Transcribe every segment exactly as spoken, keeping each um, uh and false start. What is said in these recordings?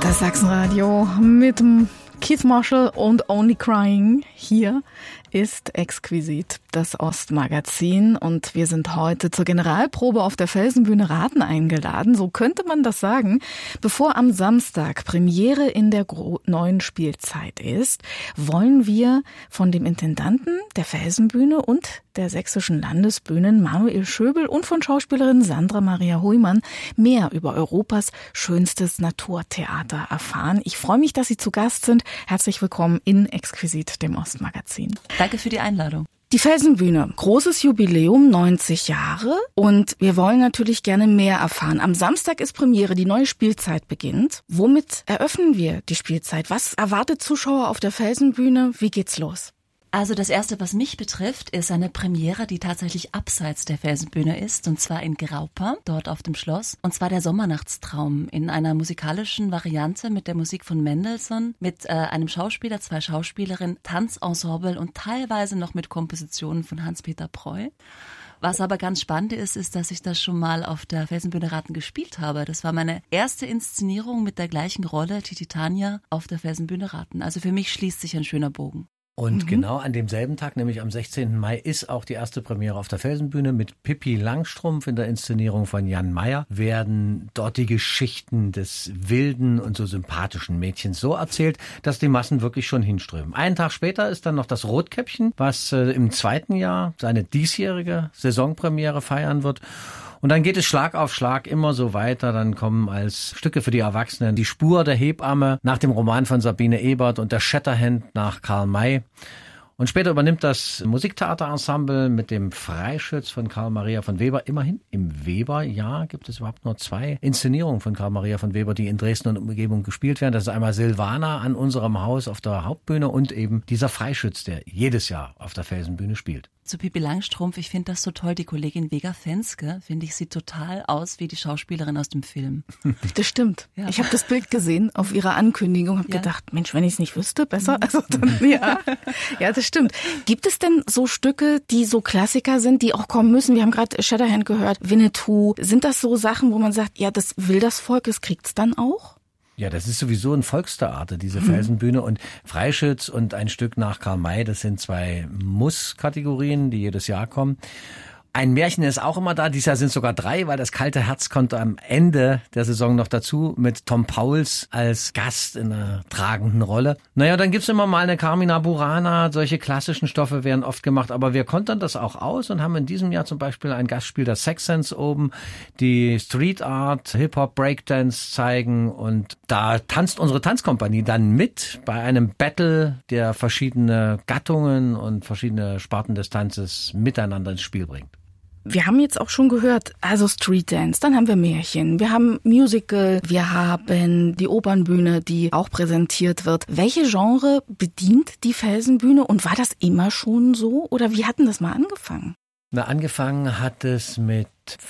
Das Sachsenradio mit dem Keith Marshall und Only Crying. Hier ist Exquisit, das Ostmagazin, und wir sind heute zur Generalprobe auf der Felsenbühne Rathen eingeladen, so könnte man das sagen, bevor am Samstag Premiere in der gro- neuen Spielzeit ist, wollen wir von dem Intendanten der Felsenbühne und der sächsischen Landesbühnen Manuel Schöbel und von Schauspielerin Sandra Maria Huymann mehr über Europas schönstes Naturtheater erfahren. Ich freue mich, dass Sie zu Gast sind. Herzlich willkommen in Exquisit, dem Ostmagazin. Danke für die Einladung. Die Felsenbühne, großes Jubiläum, neunzig Jahre, und wir wollen natürlich gerne mehr erfahren. Am Samstag ist Premiere, die neue Spielzeit beginnt. Womit eröffnen wir die Spielzeit? Was erwartet Zuschauer auf der Felsenbühne? Wie geht's los? Also das Erste, was mich betrifft, ist eine Premiere, die tatsächlich abseits der Felsenbühne ist, und zwar in Graupa, dort auf dem Schloss. Und zwar der Sommernachtstraum in einer musikalischen Variante mit der Musik von Mendelssohn, mit äh, einem Schauspieler, zwei Schauspielerinnen, Tanzensemble und teilweise noch mit Kompositionen von Hans-Peter Preu. Was aber ganz spannend ist, ist, dass ich das schon mal auf der Felsenbühne Rathen gespielt habe. Das war meine erste Inszenierung mit der gleichen Rolle, die Titania, auf der Felsenbühne Rathen. Also für mich schließt sich ein schöner Bogen. Und Mhm. genau an demselben Tag, nämlich am sechzehnten Mai, ist auch die erste Premiere auf der Felsenbühne mit Pippi Langstrumpf in der Inszenierung von Jan Mayer. Werden dort die Geschichten des wilden und so sympathischen Mädchens so erzählt, dass die Massen wirklich schon hinströmen. Einen Tag später ist dann noch das Rotkäppchen, was äh, im zweiten Jahr seine diesjährige Saisonpremiere feiern wird. Und dann geht es Schlag auf Schlag immer so weiter. Dann kommen als Stücke für die Erwachsenen die Spur der Hebamme nach dem Roman von Sabine Ebert und der Shatterhand nach Karl May. Und später übernimmt das Musiktheaterensemble mit dem Freischütz von Karl Maria von Weber. Immerhin im Weberjahr gibt es überhaupt nur zwei Inszenierungen von Karl Maria von Weber, die in Dresden und Umgebung gespielt werden. Das ist einmal Silvana an unserem Haus auf der Hauptbühne und eben dieser Freischütz, der jedes Jahr auf der Felsenbühne spielt. Zu Pippi Langstrumpf, ich finde das so toll, die Kollegin Vega Fenske, finde ich, sieht total aus wie die Schauspielerin aus dem Film. Das stimmt. Ja. Ich habe das Bild gesehen auf ihrer Ankündigung, habe Ja. gedacht, Mensch, wenn ich es nicht wüsste, besser. Also dann, ja. ja, das stimmt. Gibt es denn so Stücke, die so Klassiker sind, die auch kommen müssen? Wir haben gerade Shatterhand gehört, Winnetou. Sind das so Sachen, wo man sagt, ja, das will das Volk, das kriegt's dann auch? Ja, das ist sowieso ein Volkstheater, diese Felsenbühne. Und Freischütz und ein Stück nach Karl May, das sind zwei Muss-Kategorien, die jedes Jahr kommen. Ein Märchen ist auch immer da. Dieses Jahr sind es sogar drei, weil das kalte Herz kommt am Ende der Saison noch dazu mit Tom Pauls als Gast in einer tragenden Rolle. Naja, dann gibt's immer mal eine Carmina Burana. Solche klassischen Stoffe werden oft gemacht, aber wir kontern das auch aus und haben in diesem Jahr zum Beispiel ein Gastspiel der Sex Sense oben, die Street Art, Hip-Hop, Breakdance zeigen, und da tanzt unsere Tanzkompanie dann mit bei einem Battle, der verschiedene Gattungen und verschiedene Sparten des Tanzes miteinander ins Spiel bringt. Wir haben jetzt auch schon gehört, also Street Dance, dann haben wir Märchen, wir haben Musical, wir haben die Opernbühne, die auch präsentiert wird. Welche Genre bedient die Felsenbühne, und war das immer schon so, oder wie hatten das mal angefangen? Na, angefangen hat es mit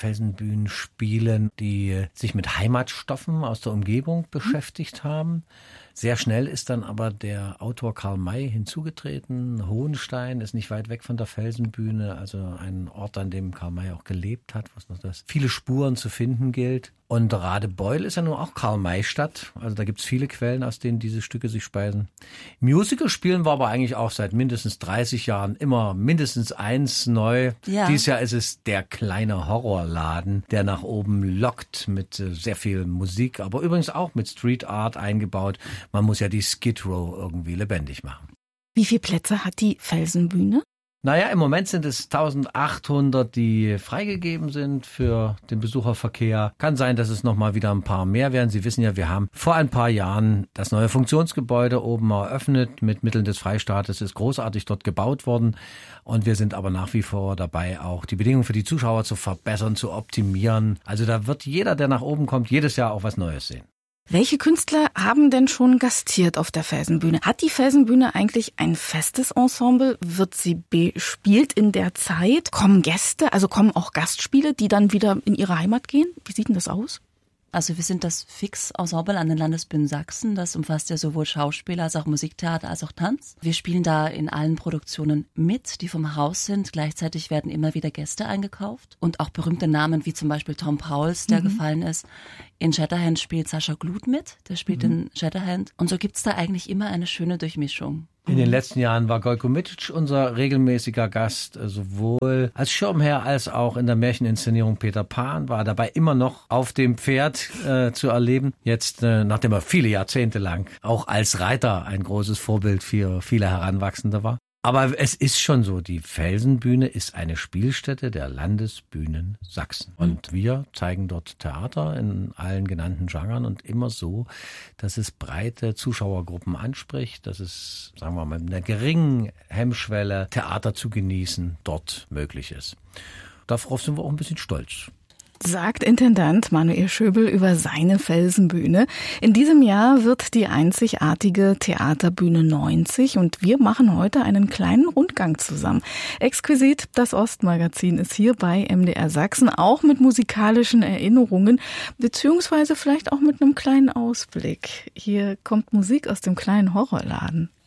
Felsenbühnenspielen, die sich mit Heimatstoffen aus der Umgebung beschäftigt haben. Sehr schnell ist dann aber der Autor Karl May hinzugetreten. Hohenstein ist nicht weit weg von der Felsenbühne, also ein Ort, an dem Karl May auch gelebt hat, was noch das viele Spuren zu finden gilt. Und Radebeul ist ja nun auch Karl-May-Stadt. Also da gibt's viele Quellen, aus denen diese Stücke sich speisen. Musical spielen wir aber eigentlich auch seit mindestens dreißig Jahren immer mindestens eins neu. Ja. Dieses Jahr ist es der kleine Horrorladen, der nach oben lockt mit äh, sehr viel Musik, aber übrigens auch mit Street Art eingebaut. Man muss ja die Skid Row irgendwie lebendig machen. Wie viele Plätze hat die Felsenbühne? Naja, im Moment sind es eintausendachthundert, die freigegeben sind für den Besucherverkehr. Kann sein, dass es nochmal wieder ein paar mehr werden. Sie wissen ja, wir haben vor ein paar Jahren das neue Funktionsgebäude oben eröffnet. Mit Mitteln des Freistaates ist großartig dort gebaut worden. Und wir sind aber nach wie vor dabei, auch die Bedingungen für die Zuschauer zu verbessern, zu optimieren. Also da wird jeder, der nach oben kommt, jedes Jahr auch was Neues sehen. Welche Künstler haben denn schon gastiert auf der Felsenbühne? Hat die Felsenbühne eigentlich ein festes Ensemble? Wird sie bespielt in der Zeit? Kommen Gäste, also kommen auch Gastspiele, die dann wieder in ihre Heimat gehen? Wie sieht denn das aus? Also wir sind das Fix-Ensemble an den Landesbühnen Sachsen. Das umfasst ja sowohl Schauspieler als auch Musiktheater als auch Tanz. Wir spielen da in allen Produktionen mit, die vom Haus sind. Gleichzeitig werden immer wieder Gäste eingekauft und auch berühmte Namen wie zum Beispiel Tom Pauls, der mhm. gefallen ist. In Shatterhand spielt Sascha Gluth mit, der spielt mhm. in Shatterhand. Und so gibt's da eigentlich immer eine schöne Durchmischung. In den letzten Jahren war Gojko Mitic unser regelmäßiger Gast, sowohl als Schirmherr als auch in der Märcheninszenierung Peter Pan, war dabei immer noch auf dem Pferd äh, zu erleben. Jetzt, äh, nachdem er viele Jahrzehnte lang auch als Reiter ein großes Vorbild für viele Heranwachsende war. Aber es ist schon so, die Felsenbühne ist eine Spielstätte der Landesbühnen Sachsen. Und wir zeigen dort Theater in allen genannten Genren und immer so, dass es breite Zuschauergruppen anspricht, dass es, sagen wir mal, mit einer geringen Hemmschwelle Theater zu genießen dort möglich ist. Darauf sind wir auch ein bisschen stolz. Sagt Intendant Manuel Schöbel über seine Felsenbühne. In diesem Jahr wird die einzigartige Theaterbühne neunzig und wir machen heute einen kleinen Rundgang zusammen. Exquisit, das Ostmagazin, ist hier bei M D R Sachsen, auch mit musikalischen Erinnerungen, beziehungsweise vielleicht auch mit einem kleinen Ausblick. Hier kommt Musik aus dem kleinen Horrorladen.